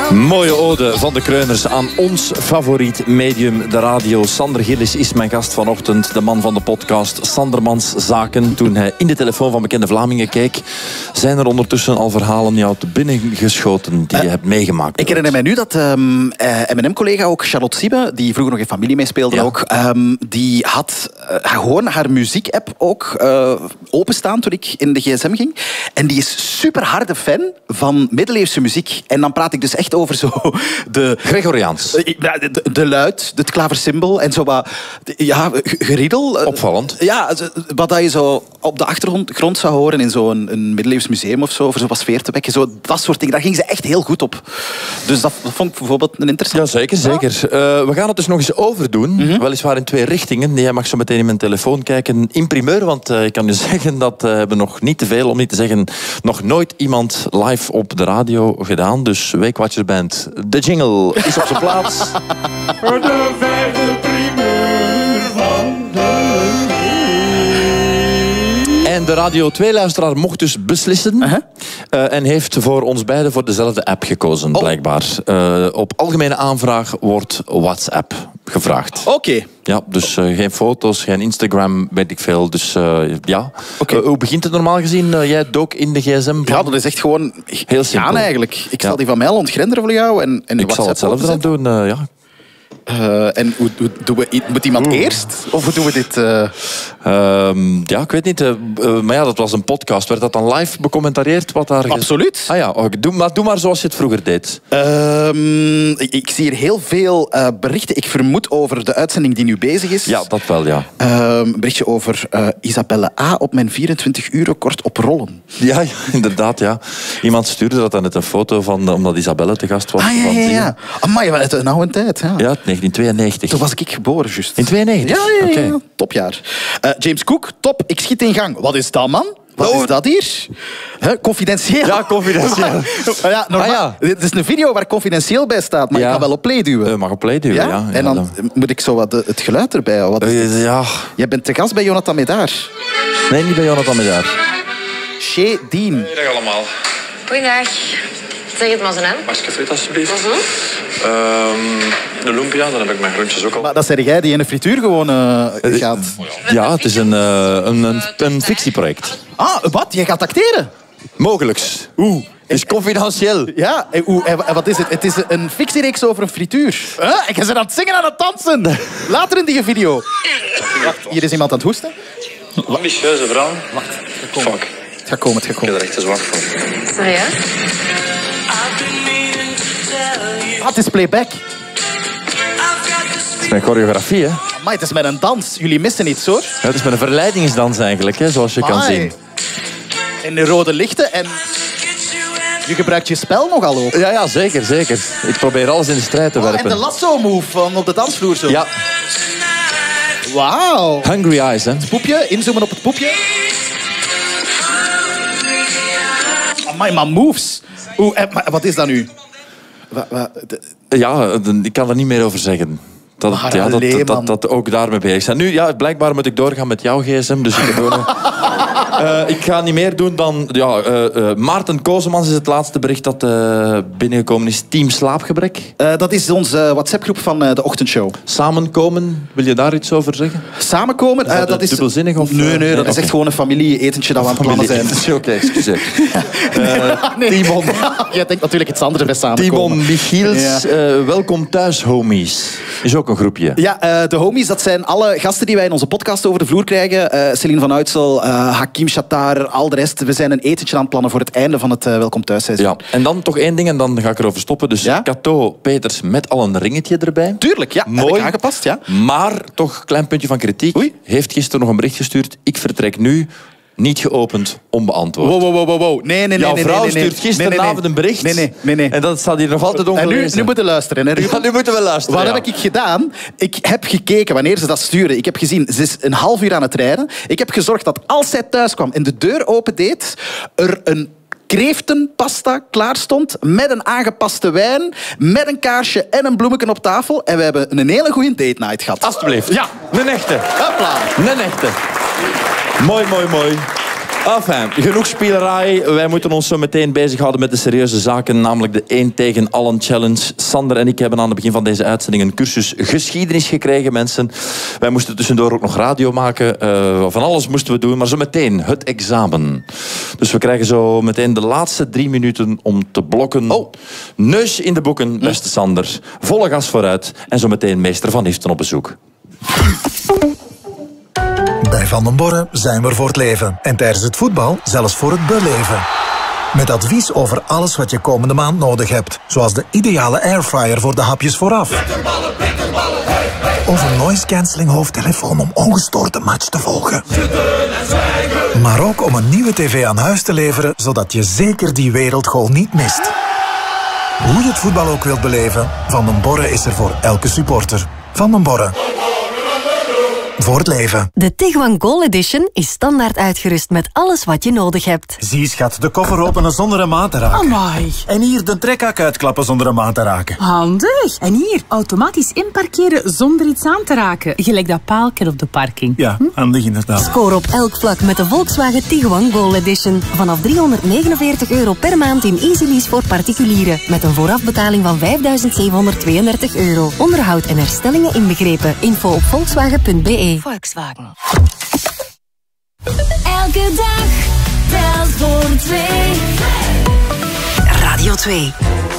Mooie ode van de Kreuners aan ons favoriet medium, de radio. Sander Gillis is mijn gast vanochtend, de man van de podcast Sandermans Zaken. Toen hij in de telefoon van Bekende Vlamingen keek, zijn er ondertussen al verhalen jou te binnen geschoten die je hebt meegemaakt. Ik herinner mij nu dat M&M-collega ook, Charlotte Siebe, die vroeger nog in Familie meespeelde, ook, die had gewoon haar muziek-app ook openstaan toen ik in de gsm ging. En die is super harde fan van middeleeuwse muziek. En dan praat ik dus echt over zo de... Gregoriaans. De luid, het klaversymbol en zo wat... Ja, geriedel. Opvallend. Ja, wat dat je zo op de achtergrond zou horen in zo'n middeleeuws museum of zo, voor zo wat sfeer te wekken. Zo, dat soort dingen. Daar ging ze echt heel goed op. Dus dat vond ik bijvoorbeeld een interessant. Ja, zeker, zeker. We gaan het dus nog eens overdoen. Weliswaar in 2 richtingen. Jij mag zo meteen in mijn telefoon kijken. In primeur, want ik kan je zeggen dat hebben nog niet te veel, om niet te zeggen nog nooit iemand live op de radio gedaan. Dus Weekwatchers Band, de jingle is op zijn plaats. Voor de 5e primeur van de En de Radio 2-luisteraar mocht dus beslissen. En heeft voor ons beiden voor dezelfde app gekozen, blijkbaar. Op algemene aanvraag wordt WhatsApp gevraagd. Oké. Ja, dus geen foto's, geen Instagram, weet ik veel. Dus ja. Okay. Hoe begint het normaal gezien? Jij dook in de gsm? Ja, dat is echt gewoon heel simpel. Gaan eigenlijk. Ik zal die van mij al ontgrenderen voor jou. En ik WhatsApp zal hetzelfde dan doen, ja. En hoe doen we... Moet iemand eerst? Of hoe doen we dit? Ja, ik weet niet. Maar ja, dat was een podcast. Werd dat dan live becommentarieerd? Wat daar Absoluut. Ah ja, doe maar zoals je het vroeger deed. Ik zie hier heel veel berichten. Ik vermoed over de uitzending die nu bezig is. Ja, dat wel, ja. Een berichtje over Isabelle A. op mijn 24 uur kort op rollen. Ja, inderdaad, ja. Iemand stuurde dat dan net een foto van, omdat Isabelle te gast was. Ja. Amai, uit een oude tijd. Ja. Ja, 1992. Toen was ik geboren, juist. In 92? Ja. Okay. Topjaar. James Cook, top. Ik schiet in gang. Wat is dat, man? Wat is dat hier? Confidentieel. Ja, confidentieel. Ja, normaal. Dit is een video waar confidentieel bij staat, maar ik kan wel op play duwen. Mag op play duwen, ja. En dan moet ik zo wat het geluid erbij houden. Ja. Jij bent te gast bij Jonathan Medaar. Nee, niet bij Jonathan Medaar. Shea Dean. Goedendag allemaal. Goeiedag. Zeg het maar zo, hè. Pakje friet, alsjeblieft. De lumpia, dan heb ik mijn groentjes ook al. Maar dat zei jij die in een frituur gewoon gaat. Ja, het is een fictieproject. Ah, wat? Jij gaat acteren? Mogelijks. Het is confidentieel. Ja, en wat is het? Het is een fictiereeks over een frituur. En je bent aan het zingen en aan het dansen. Later in die video. Wacht, hier is iemand aan het hoesten. Ambitieuze vrouw. Wacht, Fuck. het gaat komen. Ik heb er echt te zwak voor. Serieus? Het is playback. Het is mijn choreografie, hè. Maar het is met een dans. Jullie missen iets, hoor. Ja, het is met een verleidingsdans eigenlijk, hè, zoals je kan zien. En de rode lichten en... Je gebruikt je spel nogal ook. Ja, zeker, zeker. Ik probeer alles in de strijd te werpen. En de lasso-move van op de dansvloer zo. Ja. Wauw. Hungry Eyes, hè. Poepje, inzoomen op het poepje. Amai, maar moves. Maar wat is dat nu? Ja, ik kan er niet meer over zeggen. Dat ook daarmee bezig zijn. Nu, ja, blijkbaar moet ik doorgaan met jouw gsm, dus ik heb ook nog... ik ga niet meer doen dan... Maarten Kozemans is het laatste bericht dat binnengekomen is. Team Slaapgebrek. Dat is onze WhatsApp-groep van de ochtendshow. Samenkomen, wil je daar iets over zeggen? Samenkomen? Dat is dubbelzinnig? Of, nee, dat is echt gewoon een familie-etentje dat we aan het plannen zijn. Oké, excuseer. Timon. Jij denkt natuurlijk iets anders bij samenkomen. Timon Michiels, welkom thuis, homies. Is ook een groepje. Ja, de homies, dat zijn alle gasten die wij in onze podcast over de vloer krijgen. Celine van Uitsel, Hakim Shatar, al de rest. We zijn een etentje aan het plannen voor het einde van het Welkom Thuis seizoen. Ja. En dan toch één ding en dan ga ik erover stoppen. Dus Cato Peters met al een ringetje erbij. Tuurlijk, ja. Mooi. Heb ik aangepast, ja. Maar toch een klein puntje van kritiek. Oei. Heeft gisteren nog een bericht gestuurd. Ik vertrek nu. Niet geopend, onbeantwoord. Wow. Nee. Jouw vrouw stuurt gisteravond een bericht. Nee. En dat staat hier nog altijd ongelezen. En nu moeten we luisteren. Hè, ja, nu moeten we luisteren. Wat heb ik gedaan? Ik heb gekeken wanneer ze dat stuurde. Ik heb gezien, ze is een half uur aan het rijden. Ik heb gezorgd dat als zij thuis kwam en de deur opendeed, er een kreeftenpasta klaar stond met een aangepaste wijn, met een kaarsje en een bloemetje op tafel. En we hebben een hele goede date night gehad. Alsjeblieft. Ja. Een echte. Hopla. Een echte. Mooi. Enfin, genoeg spielerij. Wij moeten ons zo meteen bezighouden met de serieuze zaken, namelijk de 1 tegen allen challenge. Sander en ik hebben aan het begin van deze uitzending een cursus geschiedenis gekregen, mensen. Wij moesten tussendoor ook nog radio maken. Van alles moesten we doen, maar zo meteen het examen. Dus we krijgen zo meteen de laatste 3 minuten om te blokken. Oh. Neus in de boeken, beste Sander. Volle gas vooruit. En zo meteen meester Van Hiften op bezoek. Bij Van den Borre zijn we er voor het leven. En tijdens het voetbal zelfs voor het beleven. Met advies over alles wat je komende maand nodig hebt. Zoals de ideale airfryer voor de hapjes vooraf. Of een noise cancelling hoofdtelefoon om ongestoord de match te volgen. Maar ook om een nieuwe tv aan huis te leveren, zodat je zeker die wereldgoal niet mist. Hoe je het voetbal ook wilt beleven, Van den Borre is er voor elke supporter. Van den Borre. Voor het leven. De Tiguan Goal Edition is standaard uitgerust met alles wat je nodig hebt. Zie schat, de koffer openen zonder een maat te raken. Amai. En hier de trekhak uitklappen zonder een maat te raken. Handig. En hier, automatisch inparkeren zonder iets aan te raken. Gelijk dat paaltje op de parking. Ja, handig inderdaad. Score op elk vlak met de Volkswagen Tiguan Goal Edition. Vanaf €349 per maand in easy lease voor particulieren. Met een voorafbetaling van €5.732. Onderhoud en herstellingen inbegrepen. Info op volkswagen.be. Volkswagen. Elke dag telt voor 2. Radio 2.